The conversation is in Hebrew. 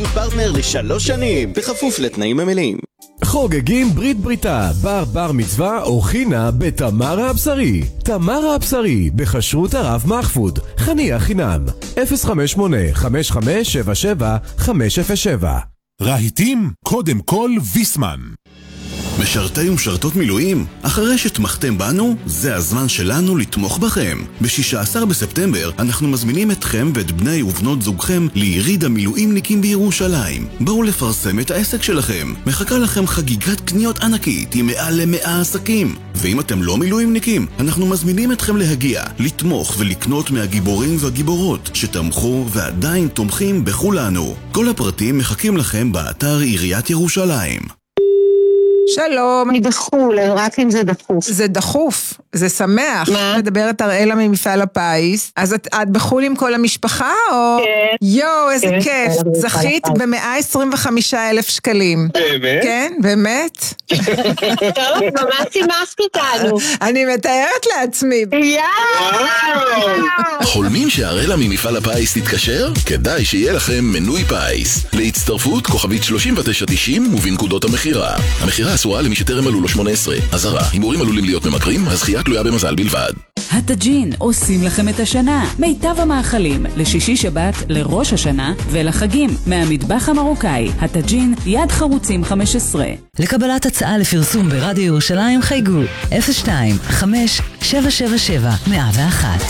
פרטנר ל3 שנים, בכפוף לתנאים המלאים. חוגגים ברית בריתה, בר מצווה או חינה בתמרה הבשרי. תמרה הבשרי, בכשרות הרב מחפוד, חניה חינם. 058-5577-507. רהיטים, קודם כל ויסמן. משרתי ומשרתות מילואים, אחרי שתמכתם בנו, זה הזמן שלנו לתמוך בכם. ב-16 בספטמבר אנחנו מזמינים אתכם ואת בני ובנות זוגכם ליריד המילואימניקים בירושלים. בואו לפרסם את העסק שלכם. מחכה לכם חגיגת קניות ענקית עם מעל ל100 עסקים. ואם אתם לא מילואימניקים, אנחנו מזמינים אתכם להגיע, לתמוך ולקנות מהגיבורים והגיבורות שתמכו ועדיין תומכים בכולנו. כל הפרטים מחכים לכם באתר עיריית ירושלים. שלום. אני בחול, רק אם זה דחוף. זה דחוף, זה שמח. מה? מדברת אראלה ממפעל הפיס. אז את בחול עם כל המשפחה או? כן. יואו, איזה כיף. זכית ב125,000 שקלים. באמת? כן, באמת. טוב, ממש שימחת אותנו. אני מתארת לעצמי. חולמים שהראלה ממפעל הפיס תתקשר? כדאי שיהיה לכם מנוי פיס. להצטרפות כוכבית 3990 ובנקודות המחירה. המחירה אסורה למי שטרם מלאו לו 18. אזהרה, הימורים עלולים להיות ממכרים, הזכייה תלויה במזל בלבד. הטאג'ין עושים לכם את השנה. מיטב המאכלים לשישי שבת, לראש השנה ולחגים מהמטבח המרוקאי. הטאג'ין יד חרוצים 15. לקבלת הצעה לפרסום ברדיו ירושלים חייגו 02-5777-101.